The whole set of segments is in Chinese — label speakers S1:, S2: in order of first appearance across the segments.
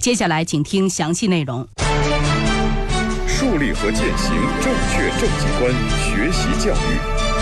S1: 接下来请听详细内容。
S2: 树立和践行正确政绩观，学习教育。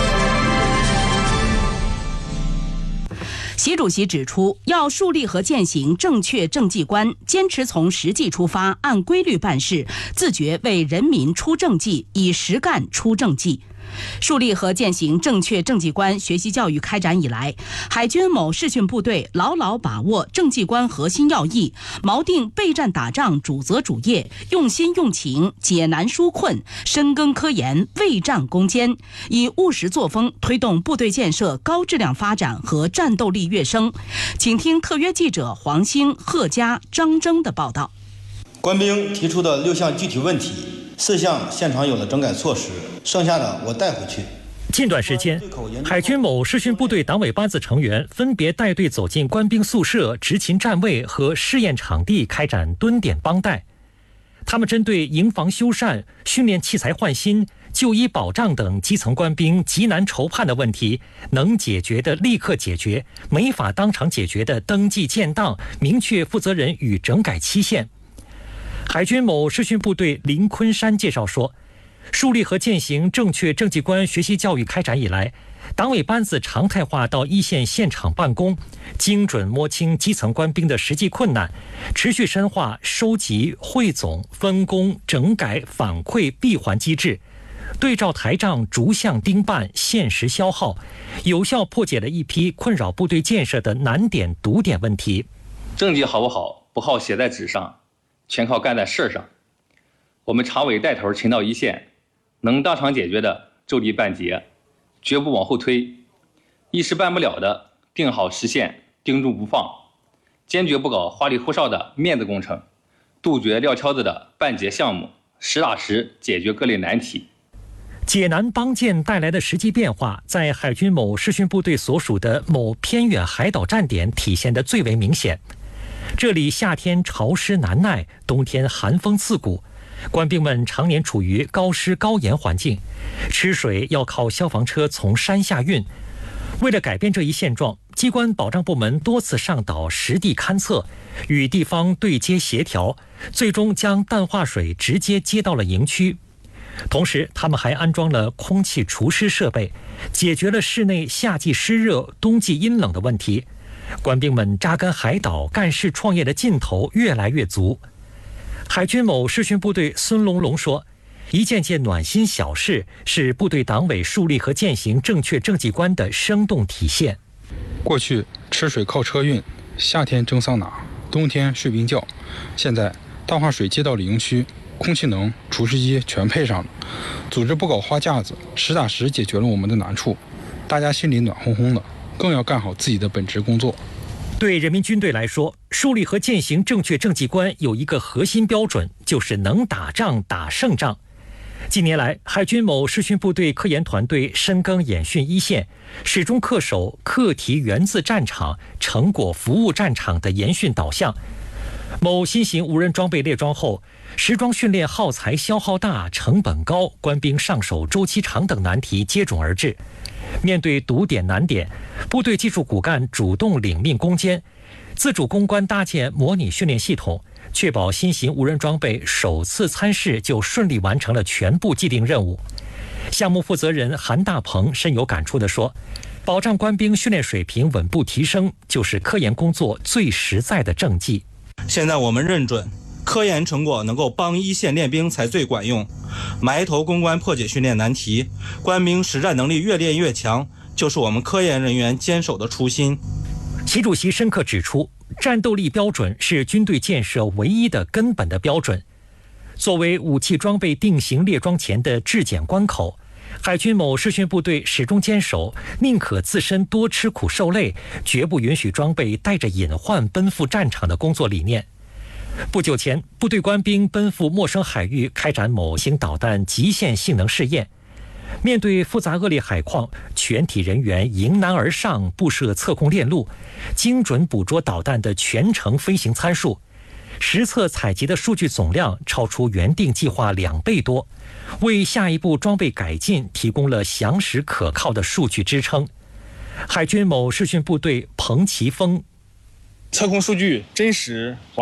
S1: 习主席指出，要树立和践行正确政绩观，坚持从实际出发，按规律办事，自觉为人民出政绩，以实干出政绩。树立和践行正确政绩观学习教育开展以来，海军某视训部队牢牢把握政绩观核心要义，锚定备战打仗主责主业，用心用情，解难纾困，深耕科研，为战攻坚，以务实作风推动部队建设高质量发展和战斗力跃升。请听特约记者黄兴、贺佳、张征的报道。
S3: 官兵提出的6项具体问题，4项现场有了整改措施，剩下的我带回去。
S4: 近段时间，海军某视训部队党委班子成员分别带队走进官兵宿舍、执勤站位和试验场地，开展蹲点帮带。他们针对营房修缮、训练器材换新、就医保障等基层官兵急难愁盼的问题，能解决的立刻解决，没法当场解决的登记建档，明确负责人与整改期限。海军某视训部队林昆山介绍说，树立和践行正确政绩观学习教育开展以来，党委班子常态化到一线现场办公，精准摸清基层官兵的实际困难，持续深化收集、汇总、分工、整改、反馈闭环机制，对照台账逐项盯办，限时消耗，有效破解了一批困扰部队建设的难点堵点问题。
S5: 政绩好不好，不好写在纸上，全靠干在事上。我们常委带头勤到一线，能当场解决的就地办结，绝不往后推；一时办不了的，定好时限，盯住不放，坚决不搞花里胡哨的面子工程，杜绝撂挑子的办结项目，实打实解决各类难题。
S4: 解难帮建带来的实际变化，在海军某视训部队所属的某偏远海岛站点体现得最为明显。这里夏天潮湿难耐，冬天寒风刺骨，官兵们常年处于高湿高盐环境，吃水要靠消防车从山下运。为了改变这一现状，机关保障部门多次上岛实地勘测，与地方对接协调，最终将淡化水直接接到了营区。同时，他们还安装了空气除湿设备，解决了室内夏季湿热、冬季阴冷的问题。官兵们扎根海岛干事创业的劲头越来越足。海军某视训部队孙龙龙说，一件件暖心小事是部队党委树立和践行正确政绩观的生动体现。
S6: 过去吃水靠车运，夏天蒸桑拿，冬天睡冰窖，现在淡化水接到了营区，空气能、除湿机全配上了，组织不搞花架子，实打实解决了我们的难处，大家心里暖烘烘的，更要干好自己的本职工作。
S4: 对人民军队来说，树立和践行正确政绩观有一个核心标准，就是能打仗打胜仗。近年来，海军某视训部队科研团队深耕演训一线，始终恪守课题源自战场，成果服务战场的研训导向。某新型无人装备列装后，实装训练耗材消耗大、成本高、官兵上手周期长等难题接踵而至。面对堵点难点，部队技术骨干主动领命攻坚，自主攻关搭建模拟训练系统，确保新型无人装备首次参试就顺利完成了全部既定任务。项目负责人韩大鹏深有感触地说，保障官兵训练水平稳步提升，就是科研工作最实在的政绩。
S3: 现在我们认准，科研成果能够帮一线练兵才最管用，埋头攻关破解训练难题，官兵实战能力越练越强，就是我们科研人员坚守的初心。
S4: 习主席深刻指出，战斗力标准是军队建设唯一的根本的标准。作为武器装备定型列装前的质检关口，海军某视训部队始终坚守宁可自身多吃苦受累，绝不允许装备带着隐患奔赴战场的工作理念。不久前，部队官兵奔赴陌生海域开展某型导弹极限性能试验。面对复杂恶劣海况，全体人员迎难而上，布设测控链路，精准捕捉导弹的全程飞行参数。实测采集的数据总量超出原定计划2倍多，为下一步装备改进提供了详实可靠的数据支撑。海军某视训部队彭奇峰，
S7: 测控数据真实